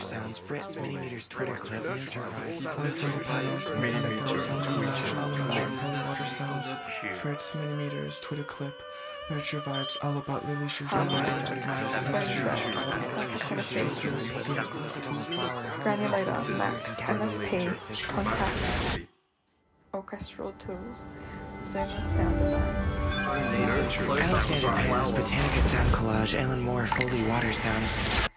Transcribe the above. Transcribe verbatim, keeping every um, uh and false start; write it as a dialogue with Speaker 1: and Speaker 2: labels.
Speaker 1: sounds, Fritz Minimeters Twitter clip, Nature
Speaker 2: Water sounds, Fritz Minimeters Twitter clip, Nurture vibes, all about Lily Shoes.
Speaker 3: Granulator, Max, M S P, Contact, Orchestral Tools, Zoom Sound Design.
Speaker 1: Alexander Payne's Botanica Sound Collage, Ellen Moore Foley Water Sounds.